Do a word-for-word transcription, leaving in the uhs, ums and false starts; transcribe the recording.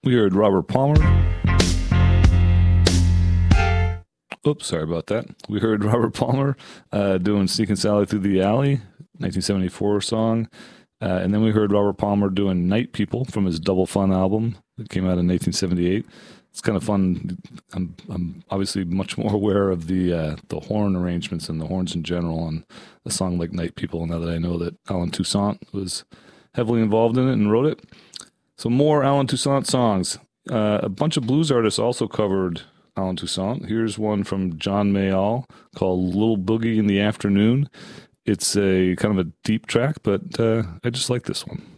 We heard Robert Palmer. Oops, sorry about that. We heard Robert Palmer uh, doing Sneaking Sally Through the Alley, nineteen seventy-four song. Uh, and then we heard Robert Palmer doing Night People from his Double Fun album that came out in nineteen seventy-eight. It's kind of fun. I'm, I'm obviously much more aware of the uh, the horn arrangements and the horns in general on a song like Night People now that I know that Alan Toussaint was heavily involved in it and wrote it. So more Alan Toussaint songs. Uh, a bunch of blues artists also covered Alan Toussaint. Here's one from John Mayall called Little Boogie in the Afternoon. It's a kind of a deep track, but uh, I just like this one.